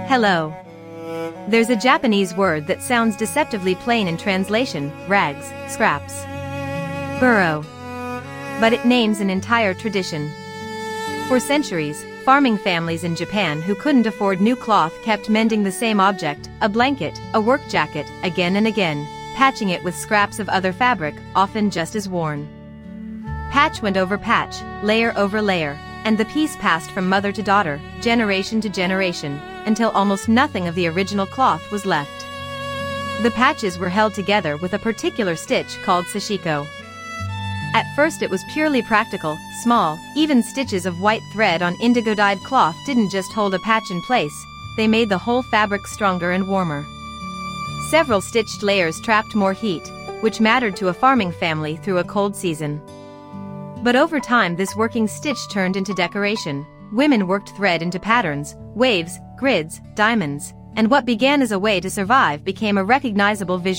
Hello. There's a Japanese word that sounds deceptively plain in translation: rags, scraps, burrow. But it names an entire tradition. For centuries, farming families in Japan who couldn't afford new cloth kept mending the same object, a blanket, a work jacket, again and again, patching it with scraps of other fabric, often just as worn. Patch went over patch, layer over layer, and the piece passed from mother to daughter, generation to generation, until almost nothing of the original cloth was left. The patches were held together with a particular stitch called sashiko. At first it was purely practical. Small, even stitches of white thread on indigo-dyed cloth didn't just hold a patch in place, they made the whole fabric stronger and warmer. Several stitched layers trapped more heat, which mattered to a farming family through a cold season. But over time this working stitch turned into decoration. Women worked thread into patterns, waves, grids, diamonds, and what began as a way to survive became a recognizable visual